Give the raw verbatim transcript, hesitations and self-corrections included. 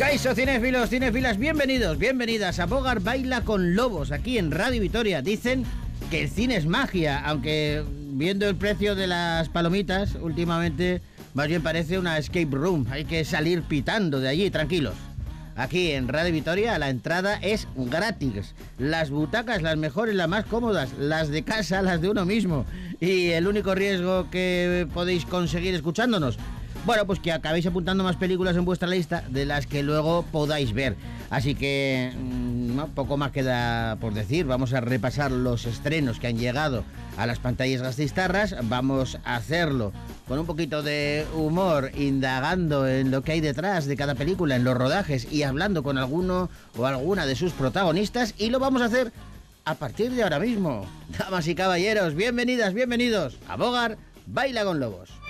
Kaixo, cinéfilos, cinéfilas, bienvenidos, bienvenidas a Bogart Baila con Lobos, aquí en Radio Vitoria. Dicen que el cine es magia, aunque viendo el precio de las palomitas, últimamente más bien parece una escape room. Hay que salir pitando de allí, tranquilos. Aquí en Radio Vitoria la entrada es gratis. Las butacas, las mejores, las más cómodas, las de casa, las de uno mismo. Y el único riesgo que podéis conseguir escuchándonos, bueno, pues que acabéis apuntando más películas en vuestra lista de las que luego podáis ver. Así que no, poco más queda por decir. Vamos a repasar los estrenos que han llegado a las pantallas gasteiztarras. Vamos a hacerlo con un poquito de humor, indagando en lo que hay detrás de cada película, en los rodajes y hablando con alguno o alguna de sus protagonistas. Y lo vamos a hacer a partir de ahora mismo. Damas y caballeros, bienvenidas, bienvenidos a Bogart Baila con Lobos.